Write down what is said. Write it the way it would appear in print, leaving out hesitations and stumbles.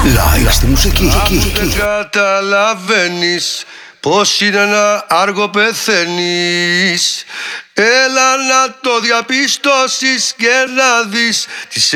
Live στη μουσική. Δεν καταλαβαίνεις πως είναι να άργο πεθαίνεις. Έλα να το διαπιστώσεις και να δεις τις